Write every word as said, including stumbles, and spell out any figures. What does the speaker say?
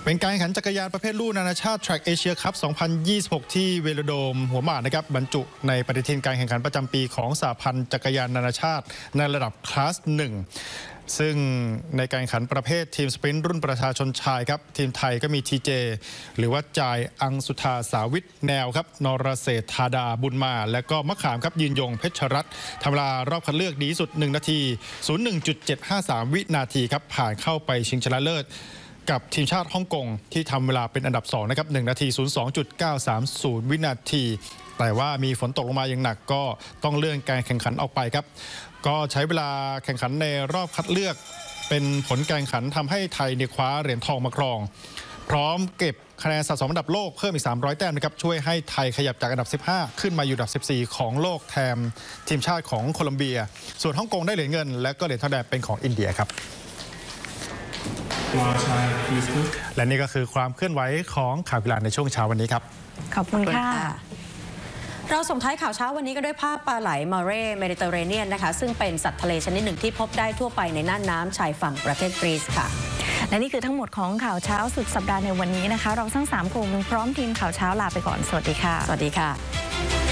เป็นการแข่งขันจักรยานประเภทลู่นานาชาติ Track Asia Cup สองพันยี่สิบหก ที่เวโลโดมหัวหมากนะครับบรรจุในปฏิทินการแข่งขันประจำปีของสหพันธ์จักรยานนานาชาติในระดับคลาสหนึ่งซึ่งในการแข่งขันประเภททีมสปรินต์รุ่นประชาชนชายครับทีมไทยก็มีทีเจหรือว่าจายอังสุธาสาวิทแนวครับนรเศรษฐธาดาบุญมาและก็มะขามครับยืนยงเพชรรัตน์ทำเวลารอบคัดเลือกดีที่สุดหนึ่งนาที ศูนย์หนึ่งจุดเจ็ดห้าสาม วินาทีครับผ่านเข้าไปชิงชนะเลิศกับทีมชาติฮ่องกงที่ทำเวลาเป็นอันดับสองนะครับหนึ่งนาที ศูนย์สองจุดเก้าสามศูนย์ วินาทีแต่ว่ามีฝนตกลงมาอย่างหนักก็ต้องเลื่อนการแข่งขันออกไปครับก็ใช้เวลาแข่งขันในรอบคัดเลือกเป็นผลการแข่งขันทำให้ไทยเนี่ยคว้าเหรียญทองมาครองพร้อมเก็บคะแนนสะสมอันดับโลกเพิ่มอีกสามร้อยแต้มนะครับช่วยให้ไทยขยับจากอันดับสิบห้าขึ้นมาอยู่อันดับสิบสี่ของโลกแทนทีมชาติของโคลอมเบียส่วนฮ่องกงได้เหรียญเงินและก็เหรียญทองแดงเป็นของอินเดียครับและนี่ก็คือความเคลื่อนไหวของข่าวกีฬาในช่วงเช้าวันนี้ครับขอบคุณค่ะเราส่งท้ายข่าวเช้าวันนี้ก็ด้วยภาพปลาไหลมาเร่เมดิเตอร์เรเนียนนะคะซึ่งเป็นสัตว์ทะเลชนิดหนึ่งที่พบได้ทั่วไปในน่านน้ำชายฝั่งประเทศกรีซค่ะและนี่คือทั้งหมดของข่าวเช้าสุดสัปดาห์ในวันนี้นะคะเราทั้งสามคนพร้อมทีมข่าวเช้าลาไปก่อนสวัสดีค่ะสวัสดีค่ะ